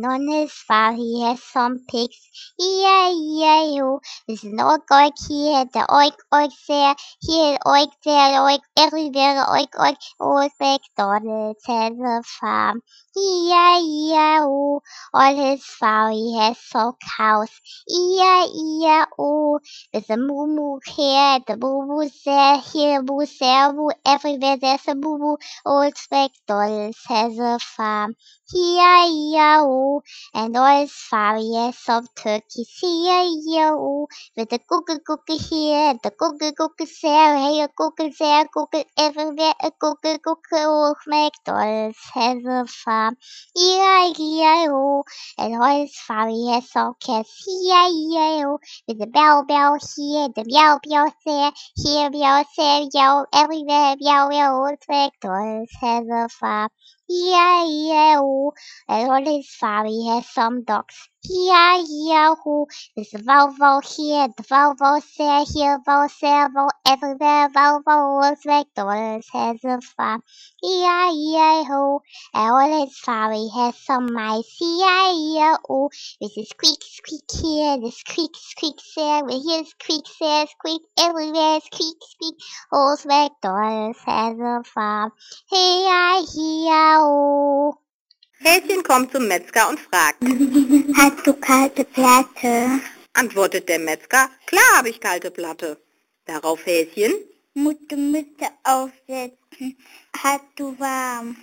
On his farm he has some pigs, E-I-E-I-O. There's an oink here, the oink there, here oink there, oink everywhere, oink. Old MacDonald has a farm, E-I-E-I-O. On his farm he has some cows, E-I-E-I-O. There's a moo here, the moo there, here moo there, moo everywhere. There's a moo. Old MacDonald has a farm, E-I-E-I-O. And all his farm he has some turkeys, E-I-E-I-O. With the google here, the google there, here google there, google everywhere, a google. Old MacDonald has a farm, E-I-E-I-O. And all his farm he has some cats, E-I-E-I-O. With the bell here, the meow there, here meow there, meow everywhere, meow. Old MacDonald has a farm, E-I-E-I-O. And on his farm he has some dogs, E-I-E-I-O. There's a wow here, the wow there, here wow there, wow everywhere, wow. Old MacDonald has a farm, E-I-E-I-O. And on his farm he has some mice, E-I-E-I-O. This is squeak here, the squeak there, we hear squeak there, squeak everywhere, squeak. Old MacDonald has a farm, E-I-E-I-O. Häschen kommt zum Metzger und fragt: Hast du kalte Platte? Antwortet der Metzger: Klar habe ich kalte Platte. Darauf Häschen: Musst du Mütze aufsetzen. Hast du warm?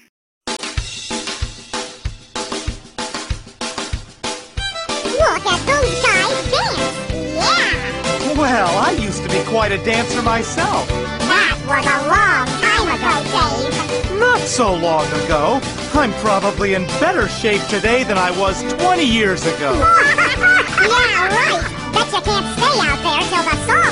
Look at those guys dance! Yeah! Well, I used to be quite a dancer myself. That was a long time ago, Dave. Not so long ago. I'm probably in better shape today than I was 20 years ago. Yeah, right. Bet you can't stay out there till the song